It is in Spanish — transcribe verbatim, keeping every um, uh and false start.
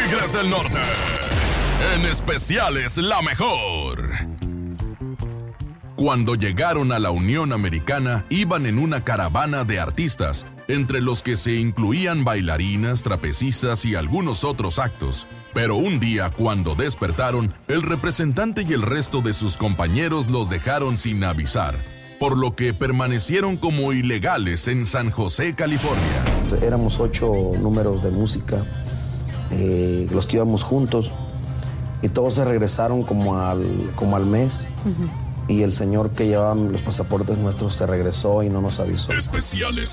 Tigres del Norte, en especiales La Mejor. Cuando llegaron a la Unión Americana, iban en una caravana de artistas, entre los que se incluían bailarinas, trapecistas y algunos otros actos. Pero un día, cuando despertaron, el representante y el resto de sus compañeros los dejaron sin avisar, por lo que permanecieron como ilegales en San José, California. Éramos ocho números de música, eh, los que íbamos juntos, y todos se regresaron como al, como al mes. Uh-huh. Y el señor que llevaba los pasaportes nuestros se regresó y no nos avisó. Especiales